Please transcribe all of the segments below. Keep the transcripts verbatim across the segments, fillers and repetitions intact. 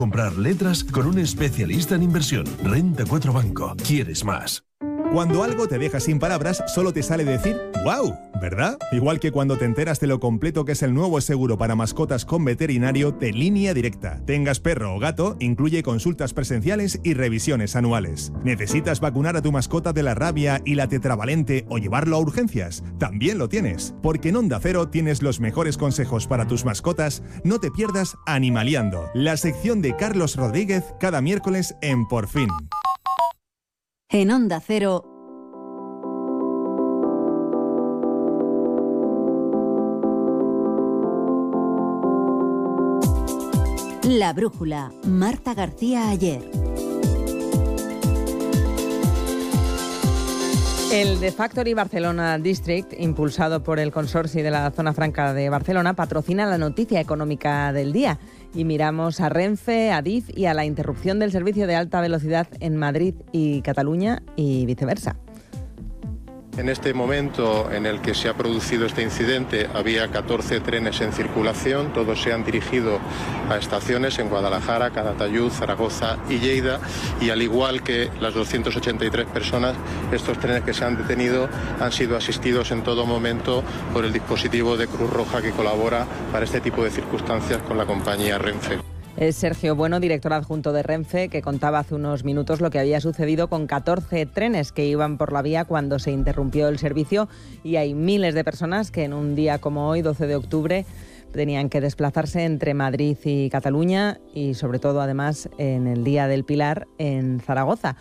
Comprar letras con un especialista en inversión. Renta cuatro Banco. ¿Quieres más? Cuando algo te deja sin palabras, solo te sale decir ¡wow! ¿Verdad? Igual que cuando te enteras de lo completo que es el nuevo seguro para mascotas con veterinario de Línea Directa. Tengas perro o gato, incluye consultas presenciales y revisiones anuales. ¿Necesitas vacunar a tu mascota de la rabia y la tetravalente o llevarlo a urgencias? También lo tienes. Porque en Onda Cero tienes los mejores consejos para tus mascotas. No te pierdas Animaliando, la sección de Carlos Rodríguez cada miércoles en Por Fin. En Onda Cero, La Brújula, Marta García Ayer. El The Factory Barcelona District, impulsado por el Consorci de la Zona Franca de Barcelona, patrocina la noticia económica del día. Y miramos a Renfe, a Adif y a la interrupción del servicio de alta velocidad en Madrid y Cataluña y viceversa. En este momento en el que se ha producido este incidente había catorce trenes en circulación, todos se han dirigido a estaciones en Guadalajara, Calatayud, Zaragoza y Lleida, y al igual que las doscientas ochenta y tres personas, estos trenes que se han detenido han sido asistidos en todo momento por el dispositivo de Cruz Roja que colabora para este tipo de circunstancias con la compañía Renfe. Es Sergio Bueno, director adjunto de Renfe, que contaba hace unos minutos lo que había sucedido con catorce trenes que iban por la vía cuando se interrumpió el servicio, y hay miles de personas que en un día como hoy, doce de octubre, tenían que desplazarse entre Madrid y Cataluña y sobre todo además en el Día del Pilar en Zaragoza.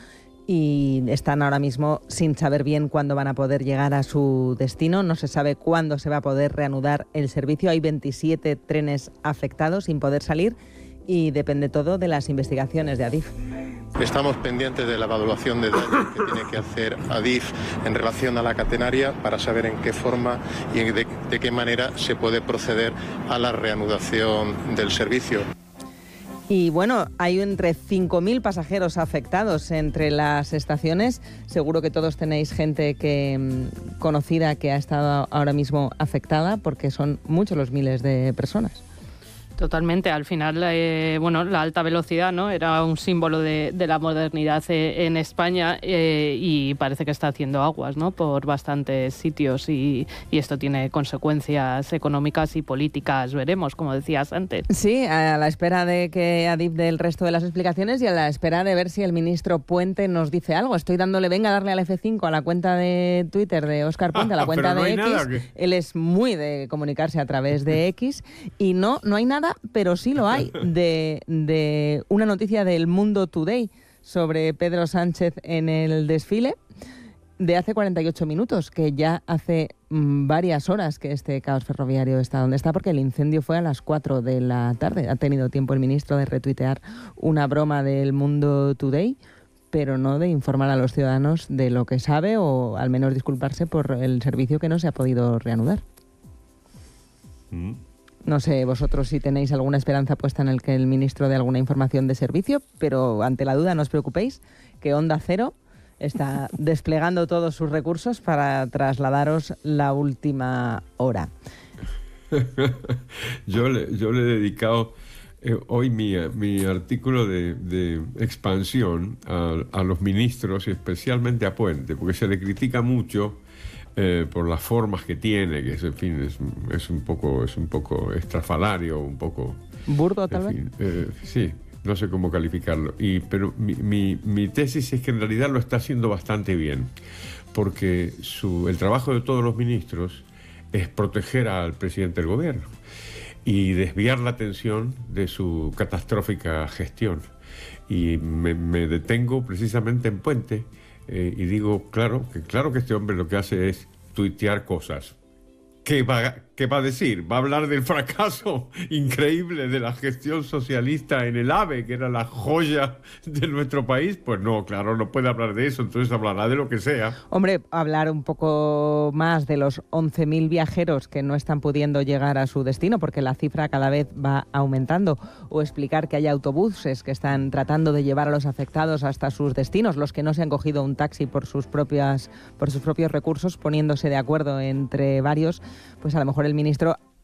Y están ahora mismo sin saber bien cuándo van a poder llegar a su destino. No se sabe cuándo se va a poder reanudar el servicio. Hay veintisiete trenes afectados sin poder salir y depende todo de las investigaciones de Adif. Estamos pendientes de la evaluación de daños que tiene que hacer Adif en relación a la catenaria para saber en qué forma y de, de qué manera se puede proceder a la reanudación del servicio. Y bueno, hay entre cinco mil pasajeros afectados entre las estaciones. Seguro que todos tenéis gente que conocida que ha estado ahora mismo afectada, porque son muchos los miles de personas. Totalmente. Al final, eh, bueno, la alta velocidad, ¿no?, era un símbolo de, de la modernidad eh, en España eh, y parece que está haciendo aguas, ¿no?, por bastantes sitios y, y esto tiene consecuencias económicas y políticas. Veremos, como decías antes. Sí, a la espera de que Adif dé el resto de las explicaciones y a la espera de ver si el ministro Puente nos dice algo. Estoy dándole, venga, a darle al F cinco a la cuenta de Twitter de Óscar Puente, a la cuenta no de X. Que... Él es muy de comunicarse a través de X y no, no hay nada, pero sí lo hay, de, de una noticia del Mundo Today sobre Pedro Sánchez en el desfile de hace cuarenta y ocho minutos, que ya hace mmm, varias horas que este caos ferroviario está donde está, porque el incendio fue a las cuatro de la tarde. Ha tenido tiempo el ministro de retuitear una broma del Mundo Today, pero no de informar a los ciudadanos de lo que sabe o al menos disculparse por el servicio que no se ha podido reanudar. Mm. No sé vosotros si tenéis alguna esperanza puesta en el que el ministro dé alguna información de servicio, pero ante la duda no os preocupéis, que Onda Cero está desplegando todos sus recursos para trasladaros la última hora. yo, le, yo le he dedicado eh, hoy mi, mi artículo de, de expansión a, a los ministros y especialmente a Puente, porque se le critica mucho Eh, por las formas que tiene, que es, en fin, es, es un poco es un poco estrafalario, un poco burdo, tal vez. Eh, sí, no sé cómo calificarlo. Y pero mi, mi, mi tesis es que en realidad lo está haciendo bastante bien, porque su, el trabajo de todos los ministros es proteger al presidente del gobierno y desviar la atención de su catastrófica gestión. Y me, me detengo precisamente en Puente. Eh, y digo, claro que, claro que este hombre lo que hace es tuitear cosas. ¿Qué va, ¿Qué va a decir? ¿Va a hablar del fracaso increíble de la gestión socialista en el AVE, que era la joya de nuestro país? Pues no, claro, no puede hablar de eso, entonces hablará de lo que sea. Hombre, hablar un poco más de los once mil viajeros que no están pudiendo llegar a su destino, porque la cifra cada vez va aumentando, o explicar que hay autobuses que están tratando de llevar a los afectados hasta sus destinos, los que no se han cogido un taxi por sus propias, por sus propios recursos, poniéndose de acuerdo entre varios, pues a lo mejor el ministro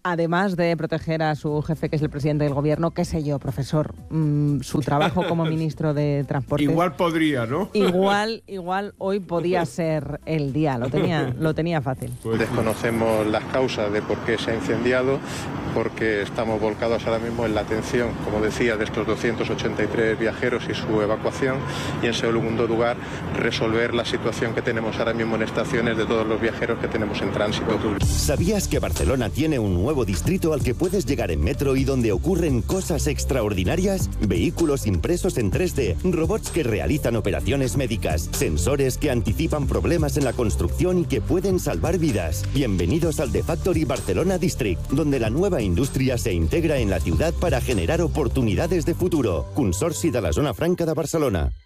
además de proteger a su jefe, que es el presidente del gobierno, qué sé yo, profesor, mmm, su trabajo como ministro de Transportes. Igual podría, ¿no? Igual, igual hoy podía ser el día, lo tenía, lo tenía fácil. Desconocemos las causas de por qué se ha incendiado, porque estamos volcados ahora mismo en la atención, como decía, de estos doscientos ochenta y tres viajeros y su evacuación, y en segundo lugar, resolver la situación que tenemos ahora mismo en estaciones de todos los viajeros que tenemos en tránsito. ¿Sabías que Barcelona tiene un nuevo distrito al que puedes llegar en metro y donde ocurren cosas extraordinarias? Vehículos impresos en tres D, robots que realizan operaciones médicas, sensores que anticipan problemas en la construcción y que pueden salvar vidas. Bienvenidos al The Factory Barcelona District, donde la nueva indústria se integra en la ciudad para generar oportunidades de futuro. Consorci de la Zona Franca de Barcelona.